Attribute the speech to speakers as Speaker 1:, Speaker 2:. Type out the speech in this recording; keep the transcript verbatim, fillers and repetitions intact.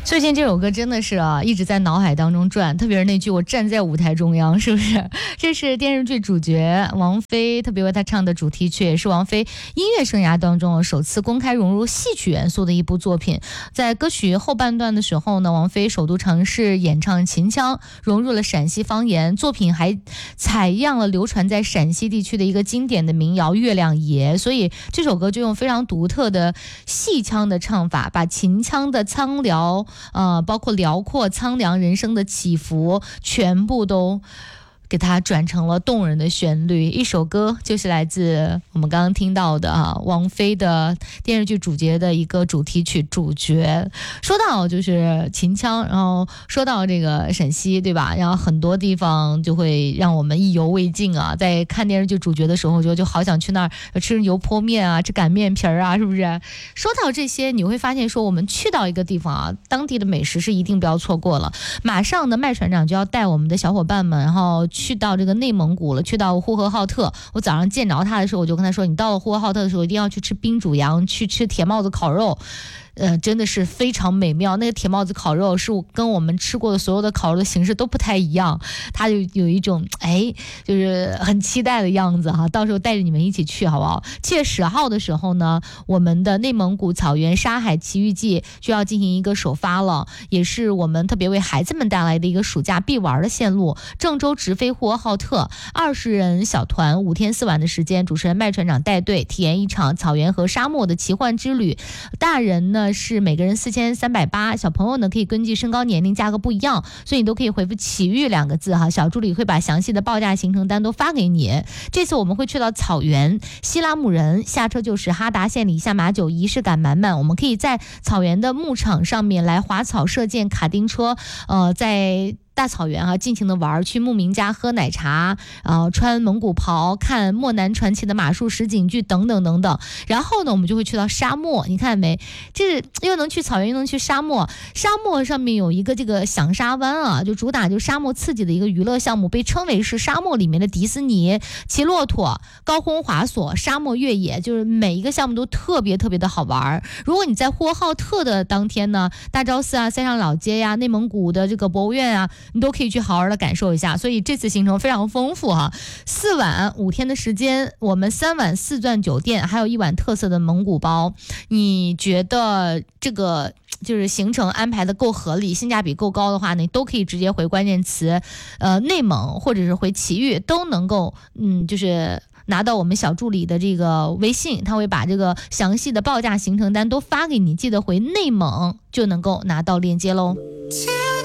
Speaker 1: 最近这首歌真的是啊，一直在脑海当中转，特别是那句我站在舞台中央，是不是？这是电视剧主角王菲特别为她唱的主题曲，也是王菲音乐生涯当中首次公开融入戏曲元素的一部作品。在歌曲后半段的时候呢，王菲首度尝试演唱秦腔，融入了陕西方言，作品还采样了流传在陕西地区的一个经典的民谣《月亮爷》，所以这首歌就用非常独特的戏腔的唱法，把秦腔的苍辽呃，包括辽阔苍凉人生的起伏全部都给它转成了动人的旋律。一首歌就是来自我们刚刚听到的啊，王菲的电视剧主角的一个主题曲主角。说到就是秦腔，然后说到这个陕西，对吧？然后很多地方就会让我们意犹未尽啊。在看电视剧主角的时候，就就好想去那儿吃油泼面啊，吃擀面皮儿啊，是不是？说到这些，你会发现说我们去到一个地方啊，当地的美食是一定不要错过了。马上呢，麦船长就要带我们的小伙伴们，然后去到这个内蒙古了，去到呼和浩特。我早上见着他的时候，我就跟他说，你到了呼和浩特的时候一定要去吃冰煮羊，去吃铁帽子烤肉。呃，真的是非常美妙。那个铁帽子烤肉是我跟我们吃过的所有的烤肉的形式都不太一样，它就有一种哎，就是很期待的样子哈。到时候带着你们一起去好不好？七月十号的时候呢，我们的内蒙古草原沙海奇遇记就要进行一个首发了，也是我们特别为孩子们带来的一个暑假必玩的线路。郑州直飞呼和浩特，二十人小团，五天四晚的时间，主持人麦船长带队体验一场草原和沙漠的奇幻之旅。大人呢是每个人四千三百八，小朋友呢可以根据身高年龄价格不一样，所以你都可以回复奇遇两个字哈，小助理会把详细的报价行程单都发给你。这次我们会去到草原西拉木人，下车就是哈达县里下马酒，仪式感满满。我们可以在草原的牧场上面来滑草射箭卡丁车，呃，在大草原啊，尽情的玩，去牧民家喝奶茶，呃，穿蒙古袍，看漠南传奇的马术实景剧等等等等。然后呢，我们就会去到沙漠，你看没？这又能去草原，又能去沙漠。沙漠上面有一个这个响沙湾啊，就主打就沙漠刺激的一个娱乐项目，被称为是沙漠里面的迪士尼。骑骆驼、高空滑索、沙漠越野，就是每一个项目都特别特别的好玩。如果你在呼和浩特的当天呢，大昭寺啊、塞上老街呀、内蒙古的这个博物院啊，你都可以去好好的感受一下。所以这次行程非常丰富哈，四晚五天的时间，我们三晚四钻酒店，还有一碗特色的蒙古包。你觉得这个就是行程安排的够合理，性价比够高的话呢，都可以直接回关键词呃内蒙或者是回奇遇，都能够嗯就是拿到我们小助理的这个微信，他会把这个详细的报价行程单都发给你，记得回内蒙就能够拿到链接喽。